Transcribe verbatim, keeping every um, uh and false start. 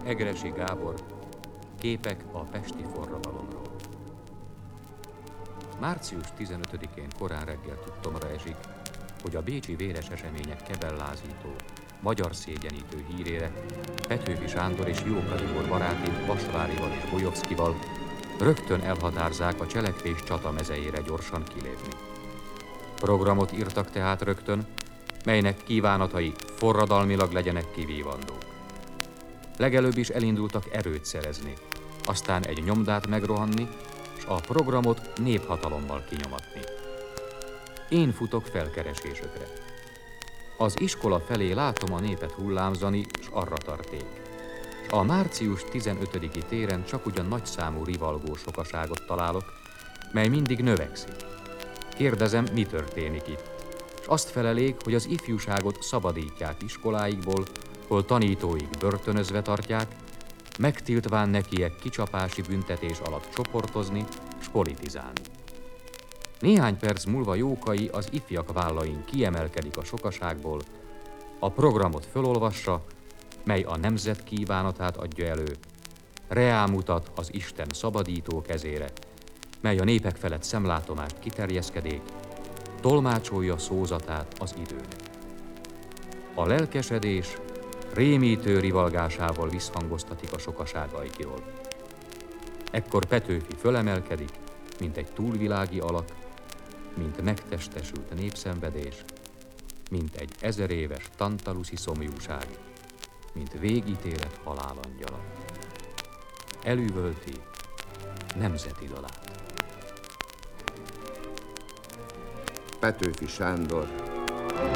Egressy Gábor, képek a pesti forradalomról. március tizenötödikén korán reggel tudtomra esik, hogy a bécsi véres események kebellázító, magyar szégyenítő hírére Petőfi Sándor és Jóka Tibor baráti Vasvárival és Bolyovszkival rögtön elhatárzák a cselekvés csata mezejére gyorsan kilépni. Programot írtak tehát rögtön, melynek kívánatai forradalmilag legyenek kivívandók. Legelőbb is elindultak erőt szerezni, aztán egy nyomdát megrohanni, s a programot néphatalommal kinyomatni. Én futok felkeresésükre. Az iskola felé látom a népet hullámzani, s arra tarték. A március tizenötödiki téren csak ugyan nagyszámú rivalgó sokaságot találok, mely mindig növekszik. Kérdezem, mi történik itt, és azt felelik, hogy az ifjúságot szabadítják iskoláikból, hol tanítóik börtönözve tartják, megtiltván nekiek kicsapási büntetés alatt csoportozni s politizálni. Néhány perc múlva Jókai az ifjak vállain kiemelkedik a sokaságból, a programot fölolvassa, mely a nemzet kívánatát adja elő, reámutat az Isten szabadító kezére, mely a népek felett szemlátomást kiterjeszkedék, tolmácsolja szózatát az időnek. A lelkesedés rémítő rivalgásával visszhangoztatik a sokaság ajkiról. Ekkor Petőfi fölemelkedik, mint egy túlvilági alak, mint megtestesült népszenvedés, mint egy ezeréves tantaluszi szomjúság, mint végítélet halálangyala. Elüvölti nemzetidalát. Petőfi Sándor